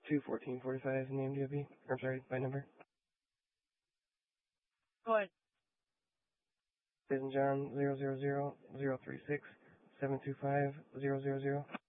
21445 named DOB. I'm sorry, by number. Go ahead. Jason John 000 036 725 000.